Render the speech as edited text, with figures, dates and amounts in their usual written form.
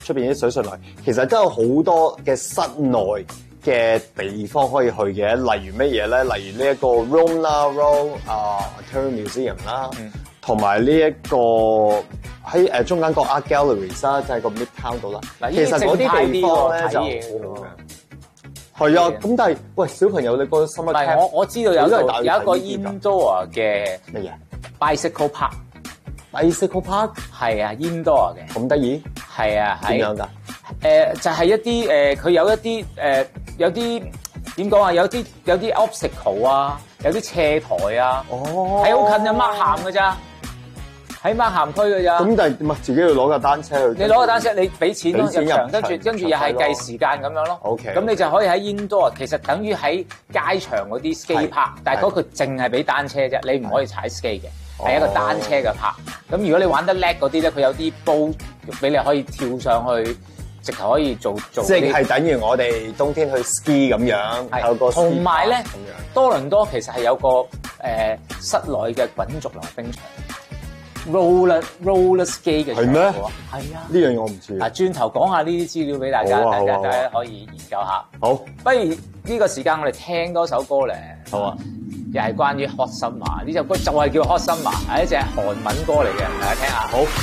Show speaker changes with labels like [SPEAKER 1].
[SPEAKER 1] 出邊啲水上樂園，其實都有好多嘅室內嘅地方可以去嘅，例如乜嘢咧？例如呢一個 Rome 啦 ，Rome Ontario Museum 啦，同埋呢一個喺中間個 Art Galleries 啦，就係個 Midtown 度啦。
[SPEAKER 2] 嗱，
[SPEAKER 1] 其實嗰啲地方咧就好好嘅。係啊，咁但係喂小朋友你個 summer camp，
[SPEAKER 2] 我知道有一個 indoor 嘅
[SPEAKER 1] 乜嘢
[SPEAKER 2] bicycle park。
[SPEAKER 1] bicycle park
[SPEAKER 2] 係啊 indoor 嘅，
[SPEAKER 1] 咁得意？
[SPEAKER 2] 係啊，
[SPEAKER 1] 點樣㗎？
[SPEAKER 2] 就係一啲佢有一啲有啲點講啊？有啲 obstacle 啊，有啲斜台啊，係好近啊，Markham㗎咋，喺Markham區㗎咋。咁
[SPEAKER 1] 但係唔係自己要攞架單車去？
[SPEAKER 2] 你攞個單車，你俾錢咯入場，跟住又係計時間咁樣咯。
[SPEAKER 1] OK。
[SPEAKER 2] 咁你就可以喺 indoor，其實等於喺街場嗰啲 skate park，但係嗰個淨係俾單車啫，你唔可以踩 skate 嘅。係一個單車嘅拍，咁如果你玩得叻嗰啲咧，佢有啲煲俾你可以跳上去，直頭可以做。
[SPEAKER 1] 即係等於我哋冬天去 ski 咁樣，有個
[SPEAKER 2] 同埋咧，多倫多其實係有個室內嘅滾軸溜冰場 ，roller skate 嘅場。係咩？係啊。呢樣嘢我唔知。嗱，轉頭講下呢啲資料俾大家，大家可以研究下。好，不如呢個時間我哋聽多首歌咧。好啊。又係關於 Hot Summer，呢首歌就係叫 Hot Summer，係一隻韓文歌嚟嘅，大家聽下。好。